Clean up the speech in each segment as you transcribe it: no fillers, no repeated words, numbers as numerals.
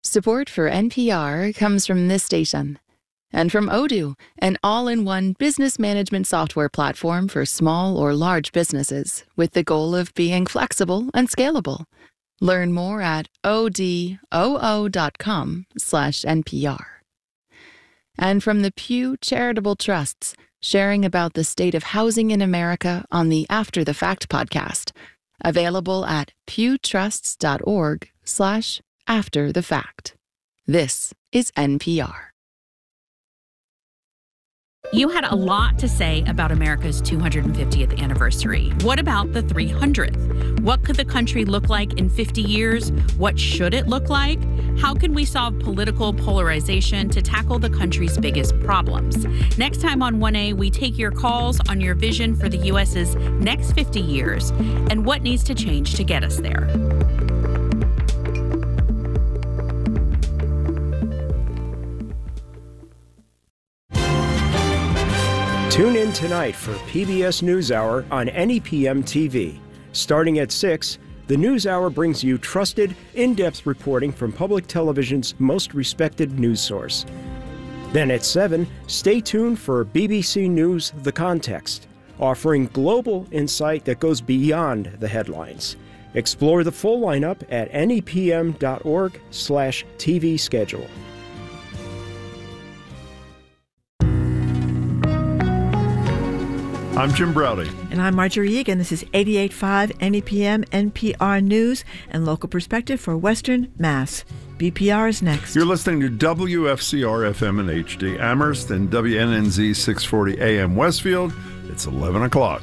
Support for NPR comes from this station and from Odoo, an all-in-one business management software platform for small or large businesses with the goal of being flexible and scalable. Learn more at odoo.com/NPR. And from the Pew Charitable Trusts, sharing about the state of housing in America on the After the Fact podcast, available at pewtrusts.org/afterthefact. This is NPR. You had a lot to say about America's 250th anniversary. What about the 300th? What could the country look like in 50 years? What should it look like? How can we solve political polarization to tackle the country's biggest problems? Next time on 1A, we take your calls on your vision for the U.S.'s next 50 years and what needs to change to get us there. Tune in tonight for PBS NewsHour on NEPM TV. Starting at 6, the NewsHour brings you trusted, in-depth reporting from public television's most respected news source. Then at 7, stay tuned for BBC News The Context, offering global insight that goes beyond the headlines. Explore the full lineup at nepm.org/TV schedule. I'm Jim Browdy. And I'm Marjorie Egan. This is 88.5 NEPM, NPR News, and local perspective for Western Mass. BPR is next. You're listening to WFCR FM in HD Amherst and WNNZ 640 AM Westfield. It's 11 o'clock.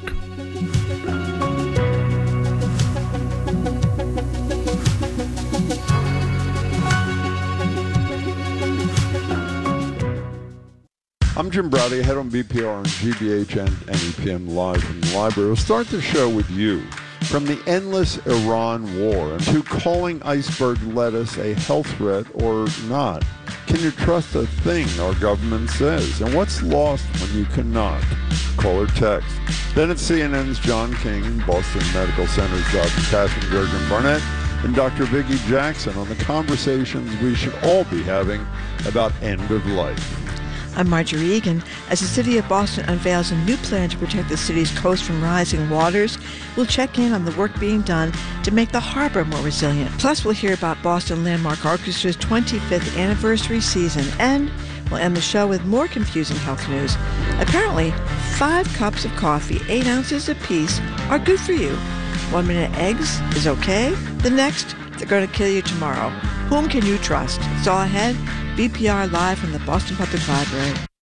I'm Jim Browdy, head on BPR and GBH and NEPM live from the library. We'll start the show with you. From the endless Iran war and to calling iceberg lettuce a health threat or not. Can you trust a thing our government says? And what's lost when you cannot? Call or text. Then it's CNN's John King and Boston Medical Center's Dr. Catherine Gergen-Barnett and Dr. Vicki Jackson on the conversations we should all be having about end of life. I'm Marjorie Egan. As the city of Boston unveils a new plan to protect the city's coast from rising waters, we'll check in on the work being done to make the harbor more resilient. Plus, we'll hear about Boston Landmark Orchestra's 25th anniversary season, and we'll end the show with more confusing health news. Apparently, 5 cups of coffee, 8 ounces apiece, are good for you. 1 minute eggs is okay. The next, they're going to kill you tomorrow. Whom can you trust? It's all ahead. BPR live from the Boston Public Library.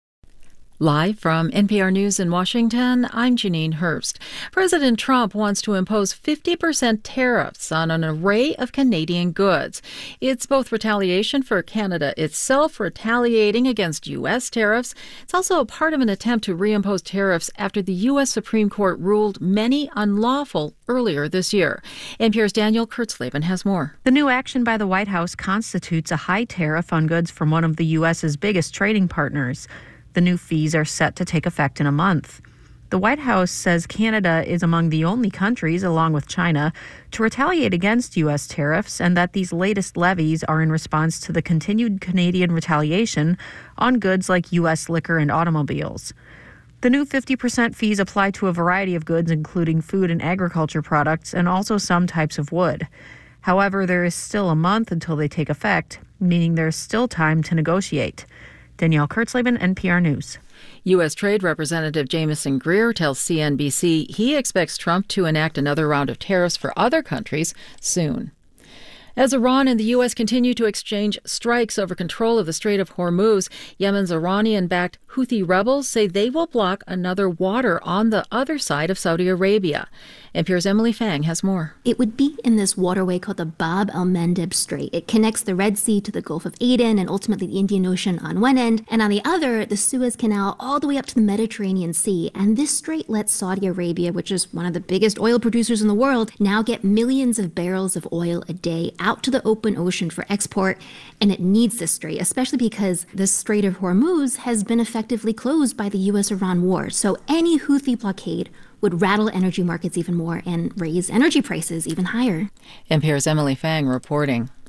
Live from NPR News in Washington, I'm Janine Hurst. President Trump wants to impose 50% tariffs on an array of Canadian goods. It's both retaliation for Canada itself retaliating against U.S. tariffs. It's also a part of an attempt to reimpose tariffs after the U.S. Supreme Court ruled many unlawful earlier this year. NPR's Daniel Kurtzleben has more. The new action by the White House constitutes a high tariff on goods from one of the U.S.'s biggest trading partners. The new fees are set to take effect in a month. The White House says Canada is among the only countries, along with China, to retaliate against U.S. tariffs, and that these latest levies are in response to the continued Canadian retaliation on goods like U.S. liquor and automobiles. The new 50% fees apply to a variety of goods, including food and agriculture products, and also some types of wood. However, there is still a month until they take effect, meaning there's still time to negotiate. Danielle Kurtzleben, NPR News. U.S. Trade Representative Jamieson Greer tells CNBC he expects Trump to enact another round of tariffs for other countries soon. As Iran and the U.S. continue to exchange strikes over control of the Strait of Hormuz, Yemen's Iranian-backed Houthi rebels say they will block another water on the other side of Saudi Arabia. NPR's Emily Fang has more. It would be in this waterway called the Bab el-Mandeb Strait. It connects the Red Sea to the Gulf of Aden and ultimately the Indian Ocean on one end, and on the other, the Suez Canal all the way up to the Mediterranean Sea. And this strait lets Saudi Arabia, which is one of the biggest oil producers in the world, now get millions of barrels of oil a day out to the open ocean for export. And it needs this strait, especially because the Strait of Hormuz has been effectively closed by the U.S.-Iran war. So any Houthi blockade would rattle energy markets even more and raise energy prices even higher. NPR's Emily Fang reporting.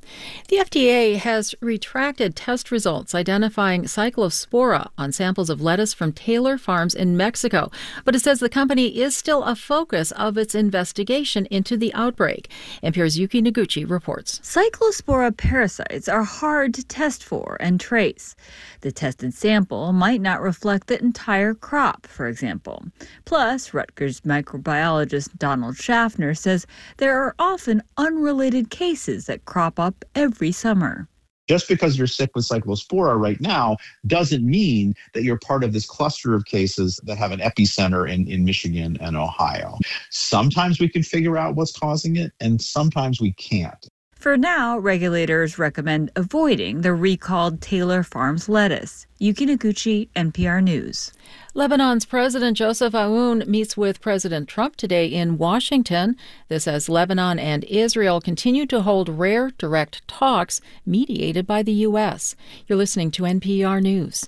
The FDA has retracted test results identifying Cyclospora on samples of lettuce from Taylor Farms in Mexico, but it says the company is still a focus of its investigation into the outbreak. NPR's Yuki Noguchi reports. Cyclospora parasites are hard to test for and trace. The tested sample might not reflect the entire crop, for example. Plus, Rutgers microbiologist Donald Schaffner says there are often unrelated cases that crop up every summer. Just because you're sick with Cyclospora right now doesn't mean that you're part of this cluster of cases that have an epicenter in Michigan and Ohio. Sometimes we can figure out what's causing it, and sometimes we can't. For now, regulators recommend avoiding the recalled Taylor Farms lettuce. Yuki Noguchi, NPR News. Lebanon's President Joseph Aoun meets with President Trump today in Washington. This as Lebanon and Israel continue to hold rare, direct talks mediated by the U.S. You're listening to NPR News.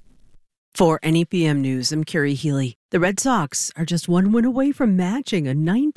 For NEPM News, I'm Carrie Healy. The Red Sox are just one win away from matching a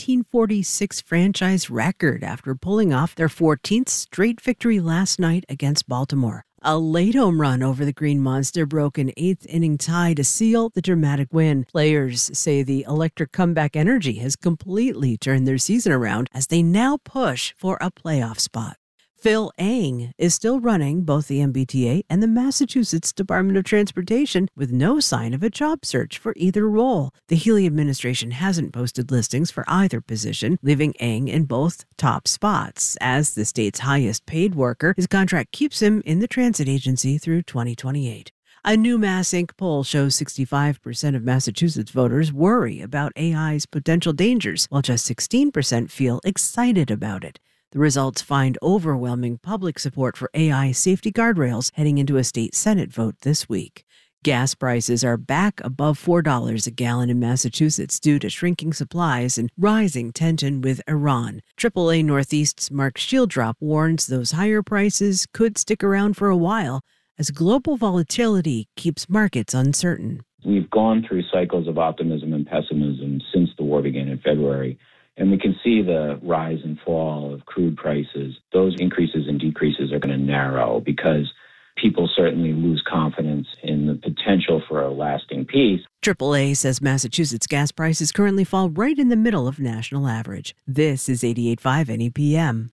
1946 franchise record after pulling off their 14th straight victory last night against Baltimore. A late home run over the Green Monster broke an eighth-inning tie to seal the dramatic win. Players say the electric comeback energy has completely turned their season around as they now push for a playoff spot. Phil Eng is still running both the MBTA and the Massachusetts Department of Transportation with no sign of a job search for either role. The Healy administration hasn't posted listings for either position, leaving Eng in both top spots. As the state's highest paid worker, his contract keeps him in the transit agency through 2028. A new Mass Inc. poll shows 65% of Massachusetts voters worry about AI's potential dangers, while just 16% feel excited about it. The results find overwhelming public support for AI safety guardrails heading into a state Senate vote this week. Gas prices are back above $4 a gallon in Massachusetts due to shrinking supplies and rising tension with Iran. AAA Northeast's Mark Shieldrop warns those higher prices could stick around for a while as global volatility keeps markets uncertain. We've gone through cycles of optimism and pessimism since the war began in February. And we can see the rise and fall of crude prices. Those increases and decreases are going to narrow because people certainly lose confidence in the potential for a lasting peace. AAA says Massachusetts gas prices currently fall right in the middle of national average. This is 88.5 NEPM.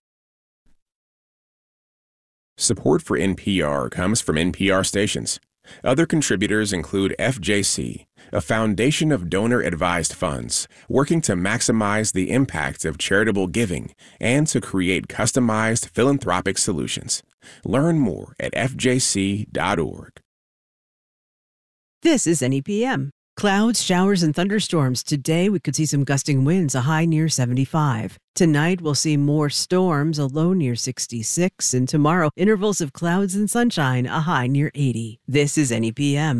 Support for NPR comes from NPR stations. Other contributors include FJC, a foundation of donor-advised funds working to maximize the impact of charitable giving and to create customized philanthropic solutions. Learn more at fjc.org. This is NEPM. Clouds, showers, and thunderstorms. Today, we could see some gusting winds, a high near 75. Tonight, we'll see more storms, a low near 66. And tomorrow, intervals of clouds and sunshine, a high near 80. This is NEPM.